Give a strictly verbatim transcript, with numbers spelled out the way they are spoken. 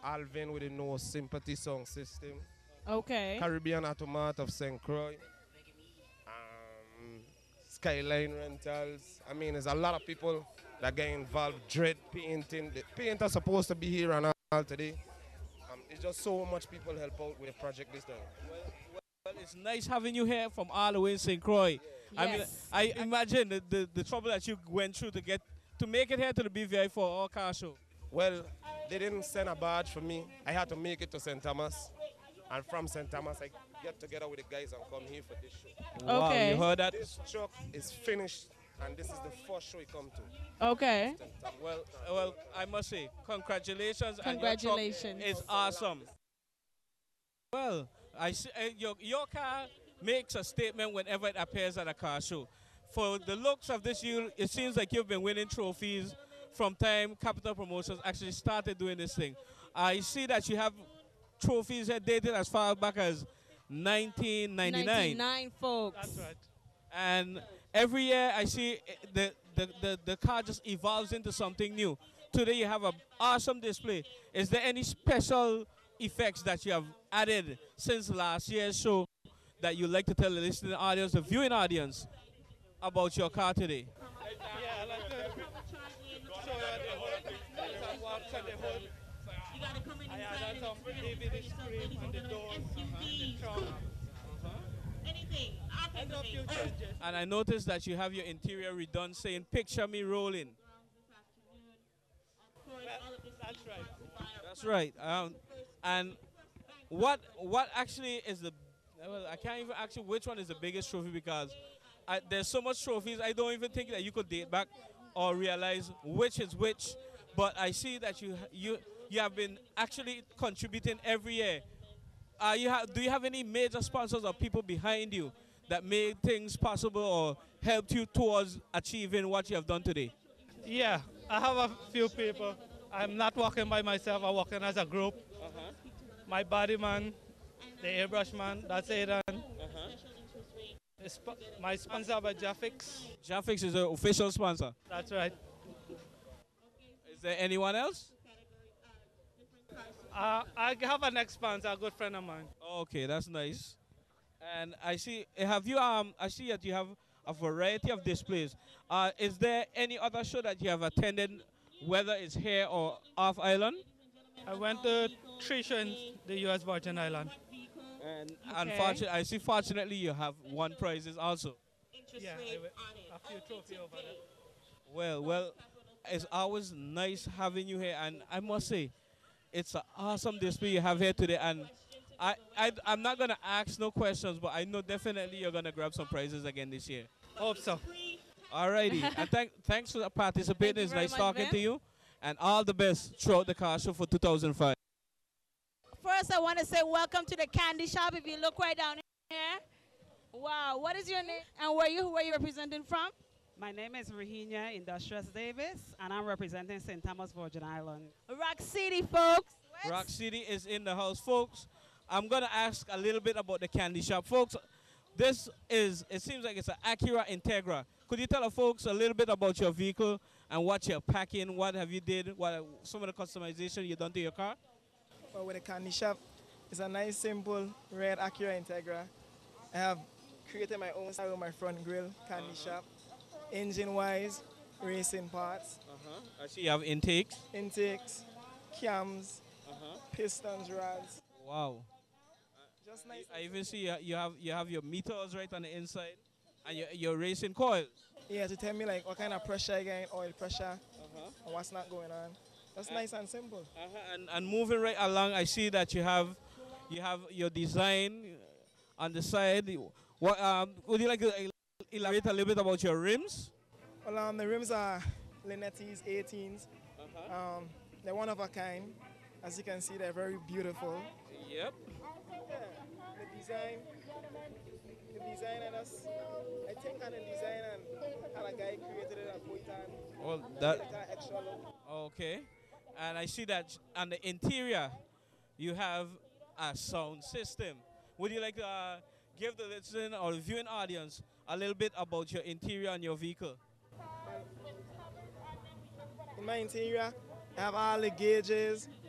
Alvin with the No Sympathy Sound System. Okay. Caribbean Automat of Saint Croix. Um, Skyline Rentals. I mean, there's a lot of people that get involved. Dread Painting. The painters supposed to be here and all today. Um, it's just so much people help out with the project this time. Well, it's nice having you here from all the way in Saint Croix. I mean, Yes. I imagine the, the, the trouble that you went through to get to make it here to the B V I for our car show. Well, they didn't send a badge for me. I had to make it to Saint Thomas. And from Saint Thomas, I get together with the guys and come here for this show. Wow, Okay. you heard that? This truck is finished, and this is the first show we come to. Okay. Well, well, I must say, congratulations. Congratulations. And your truck is awesome. Well, I see, uh, your, your car makes a statement whenever it appears at a car show. For the looks of this year, it seems like you've been winning trophies from time Capital Promotions actually started doing this thing. I see that you have trophies here dated as far back as nineteen ninety-nine. ninety-nine, folks. That's right. And every year I see the, the, the, the car just evolves into something new. Today you have an awesome display. Is there any special effects that you have added since last year's show that you'd like to tell the listening audience, the viewing audience, about your car today? Yeah, I like to show you the hood. Some walks on the hood. I added some D V D screen on the doors, the trunk. And a few changes. And I noticed that you have your interior redone saying, "Picture me rolling." That's right. That's right. Um, and what what actually is the, well, I can't even ask you which one is the biggest trophy because I, there's so much trophies, I don't even think that you could date back or realize which is which. But I see that you you you have been actually contributing every year. Uh, you have, do you have any major sponsors or people behind you that made things possible or helped you towards achieving what you have done today? Yeah, I have a few people. I'm not working by myself, I'm working as a group. Uh-huh. My body man, the airbrush man, that's Aidan. Uh-huh. The sp- my sponsor by Jafix. Jafix is the official sponsor. That's right. Is there anyone else? Uh, I have an ex-sponsor, a good friend of mine. Okay, that's nice. And I see, have you um, I see that you have a variety of displays. Uh, is there any other show that you have attended, whether it's here or off island? I went to three shows in the U S Virgin Island. And Okay. unfortunately, I see fortunately you have won prizes also. Yeah, I went, a few trophies over there. Well, well, it's always nice having you here, and I must say, it's an awesome display you have here today. And I, I, I'm not gonna ask no questions, but I know definitely you're gonna grab some prizes again this year. Hope so. Alrighty, and thank, thanks for participating. Thank you It's very nice much, talking Ben. to you, and all the best throughout the car show for two thousand five. First, I want to say welcome to the candy shop. If you look right down here. Wow, what is your name and where you where you representing from? My name is Rahina Industrious Davis, and I'm representing Saint Thomas, Virgin Island. Rock City, folks. Rock City is in the house, folks. I'm gonna ask a little bit about the candy shop, folks. This is, it seems like it's an Acura Integra. Could you tell the folks a little bit about your vehicle and what you're packing, what have you did, what some of the customization you done to your car? Well, with the candy shop, it's a nice, simple, red Acura Integra. I have created my own style with my front grille candy shop. Engine-wise, racing parts, Uh-huh. I see you have intakes. intakes, cams, Uh-huh. pistons, rods. Wow. Just nice. I even see you you have you have your meters right on the inside, and your your racing coils. Yeah, to tell me like what kind of pressure I get, oil pressure, Uh-huh. and what's not going on. That's nice and simple. Uh-huh. And and moving right along, I see that you have you have your design on the side. What um would you like to elaborate a little bit about your rims? Well, um, the rims are Linetti's eighteens. Uh-huh. Um, they're one of a kind. As you can see, they're very beautiful. Yep. Yeah, the design, the design and us, I think on the design and how a guy created it and put it on. Well, Make that it kind of extra look. okay. And I see that on the interior, you have a sound system. Would you like to uh, give the listening or the viewing audience a little bit about your interior and your vehicle? In my interior, I have all the gauges,